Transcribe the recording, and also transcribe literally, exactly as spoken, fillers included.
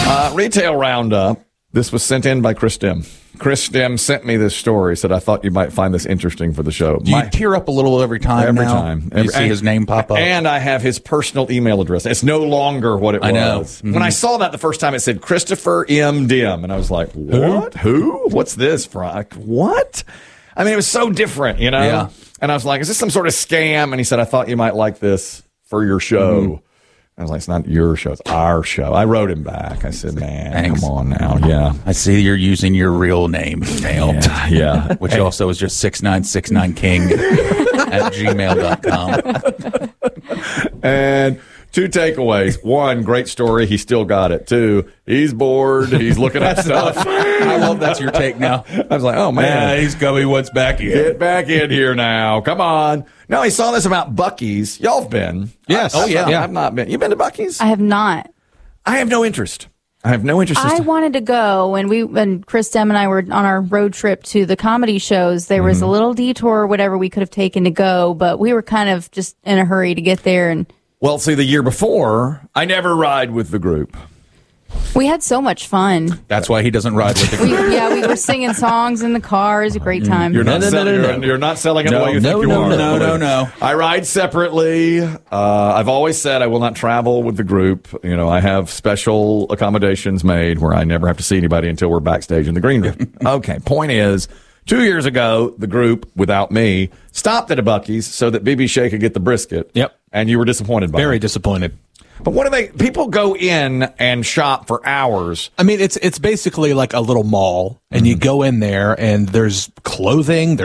Uh, retail Roundup. This was sent in by Chris Dim. Chris Dim sent me this story, said, I thought you might find this interesting for the show. Do you My, tear up a little every time every now? time. You Every, see and, his name pop up? And I have his personal email address. It's no longer what it I was. know. Mm-hmm. When I saw that the first time, it said Christopher M. Dim. And I was like, what? Who? Who? What's this from? Like, what? I mean, it was so different, you know? Yeah. And I was like, is this some sort of scam? And he said, I thought you might like this for your show. Mm-hmm. I was like, it's not your show, it's our show. I wrote him back. I said, man, Thanks. come on now. Yeah. I see you're using your real name email. Yeah. yeah. Which hey. also is just six nine six nine king at gmail dot com. And two takeaways. One, great story. He still got it. Two, he's bored. He's looking at stuff. I love that's your take now. I was like, oh, man. Yeah, he's coming. What's back here? Get back in here now. Come on. No, he saw this about Buc-ee's. Y'all have been. Yes. I, oh, yeah. yeah. I've not been. You been to Buc-ee's? I have not. I have no interest. I have no interest. I wanted to go, and we, when Chris Dem and I were on our road trip to the comedy shows, there was mm-hmm. a little detour or whatever we could have taken to go, but we were kind of just in a hurry to get there. And well, see, the year before, I never ride with the group. We had so much fun. That's why he doesn't ride with the group. We, yeah, we were singing songs in the car. It was a great time. You're not, no, no, sell- no, no, you're, no. you're not selling it no, the way you no, think you no, are. No, no, no. I ride separately. Uh, I've always said I will not travel with the group. You know, I have special accommodations made where I never have to see anybody until we're backstage in the green room. Okay, point is, two years ago, the group, without me, stopped at a Buc-ee's so that B B Shea could get the brisket. Yep. And you were disappointed by it. Very disappointed. But what do they? People go in and shop for hours. I mean, it's it's basically like a little mall, and mm-hmm. you go in there, and there's clothing. There's